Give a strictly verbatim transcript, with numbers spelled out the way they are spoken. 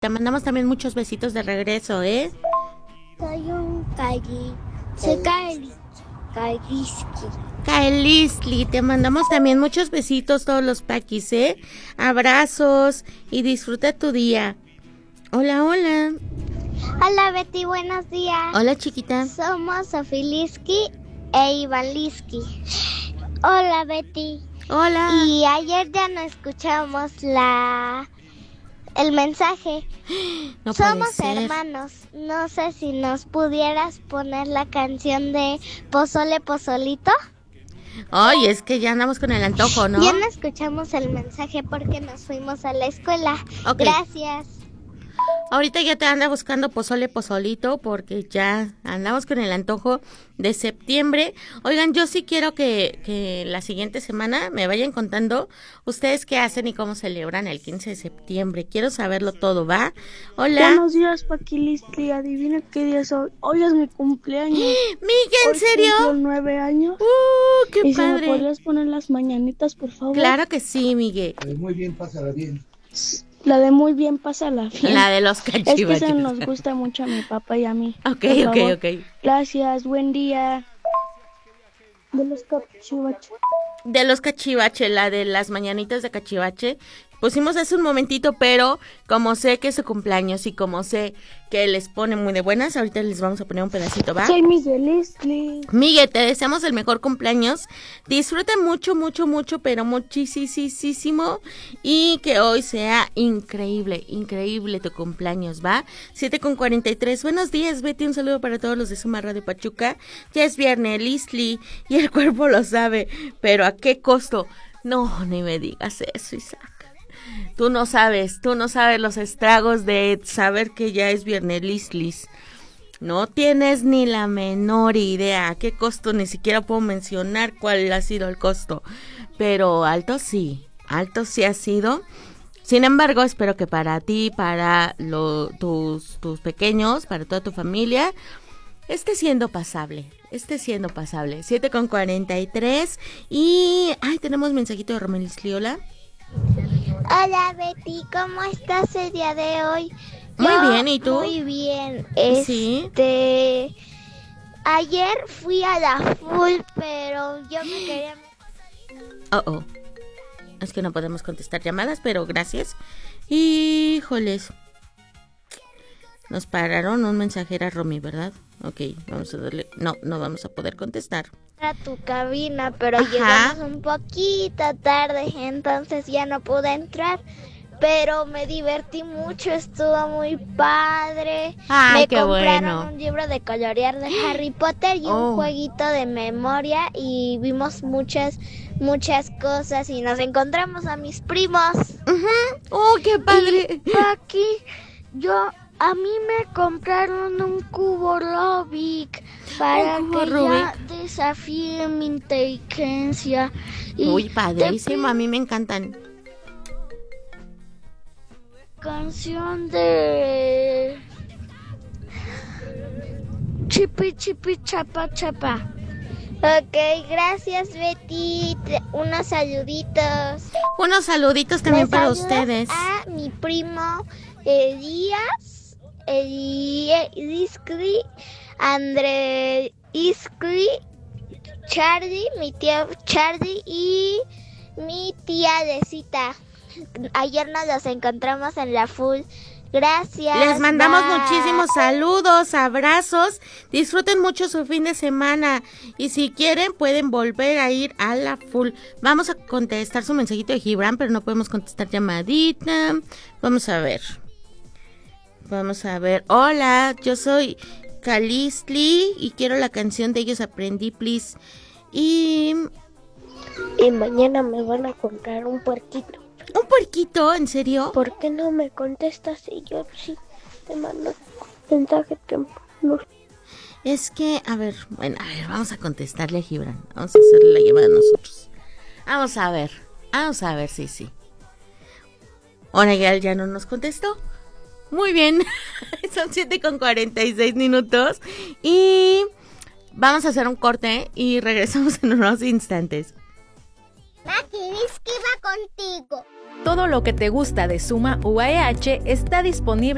Te mandamos también muchos besitos de regreso, ¿eh? Soy un Kaili. Soy Kaili. Kailiski. Kaelisli, te mandamos también muchos besitos todos los paquis, ¿eh? Abrazos y disfruta tu día. Hola, hola. Hola Betty, buenos días. Hola chiquita. Somos Sofiliski e Ivaliski. Hola Betty. Hola. Y ayer ya no escuchamos la el mensaje. No puede Somos ser. hermanos. No sé si nos pudieras poner la canción de Pozole Pozolito. Ay, es que ya andamos con el antojo, ¿no? Ya no escuchamos el mensaje porque nos fuimos a la escuela. Okay. Gracias. Ahorita ya te anda buscando pozole pozolito porque ya andamos con el antojo de septiembre. Oigan, yo sí quiero que, que la siguiente semana me vayan contando ustedes qué hacen y cómo celebran el quince de septiembre. Quiero saberlo todo, ¿va? Hola. Buenos días, Paquilistli. Adivina qué día es hoy. Hoy es mi cumpleaños. Miguel, ¿en hoy serio? Tengo nueve años. ¡Uh, qué ¿Y padre! si me podrías poner las mañanitas, por favor? Claro que sí, Miguel. Muy bien, pásala bien. La de muy bien, pásala bien. La de los cachivaches. Es que esa nos gusta mucho a mi papá y a mí. Ok, por ok, favor. ok. Gracias, buen día. De los cachivaches. De los cachivache, la de las mañanitas de cachivache. Pusimos hace un momentito, pero como sé que es su cumpleaños y como sé que les pone muy de buenas, ahorita les vamos a poner un pedacito, ¿va? Soy Miguel Istli. Miguel, te deseamos el mejor cumpleaños. Disfruta mucho, mucho, mucho, pero muchísimo. Y que hoy sea increíble, increíble tu cumpleaños, ¿va? siete con cuarenta y tres. Buenos días, Betty. Un saludo para todos los de Suma Radio Pachuca. Ya es viernes, Istli, y el cuerpo lo sabe. Pero ¿a qué costo? No, ni me digas eso, Isaac. Tú no sabes, tú no sabes los estragos de saber que ya es viernes, Lislis. No tienes ni la menor idea a qué costo, ni siquiera puedo mencionar cuál ha sido el costo. Pero alto sí, alto sí ha sido. Sin embargo, espero que para ti, para lo, tus, tus pequeños, para toda tu familia, esté siendo pasable, esté siendo pasable. siete con cuarenta y tres y... Ay, tenemos mensajito de Romelis Liola. Hola Betty, ¿cómo estás el día de hoy? Muy Yo, bien, ¿y tú? Muy bien. Este, ¿Sí? Ayer fui a la full, pero yo me quería... Oh, oh. Es que no podemos contestar llamadas, pero gracias. Híjoles. Nos pararon un mensajero a Romy, ¿verdad? Ok, vamos a darle... No, no vamos a poder contestar. A tu cabina, pero Ajá. llegamos un poquito tarde, entonces ya no pude entrar. Pero me divertí mucho, estuvo muy padre. Ay, me qué compraron bueno. un libro de colorear de Harry Potter y Oh. un jueguito de memoria y vimos muchas, muchas cosas y nos encontramos a mis primos. Uh-huh. ¡Oh, qué padre! Y aquí yo... A mí me compraron un cubo Rubik para ¿Un cubo que Rubik? ya desafíe mi inteligencia. Y Uy, padrísimo, te a mí me encantan. canción de Chipi Chipi Chapa Chapa. Ok, gracias Betty. Te- Unos saluditos. Unos saluditos también Les para saludas ustedes. A mi primo Elías, Iskri, André Iskri, Charlie, mi tío Charlie y mi tía Decita. Ayer nos los encontramos en la full. Gracias. Les mandamos bye. muchísimos saludos, abrazos. Disfruten mucho su fin de semana. Y si quieren, pueden volver a ir a la full. Vamos a contestar su mensajito de Gibran, pero no podemos contestar llamadita. Vamos a ver. Vamos a ver. Hola, yo soy Calistli y quiero la canción de Ellos Aprendí, please. Y... Y mañana me van a comprar un puerquito. ¿Un puerquito? ¿En serio? ¿Por qué no me contestas si yo sí te mando mensaje temprano? Es que, a ver, bueno, a ver, vamos a contestarle a Gibran. Vamos a hacerle la llamada nosotros. Vamos a ver, vamos a ver, sí, sí. Ahora ya, ya no nos contestó. Muy bien, son siete con cuarenta y seis minutos. Y vamos a hacer un corte y regresamos en unos instantes. Maquinis, que va contigo. Todo lo que te gusta de Suma U A E H está disponible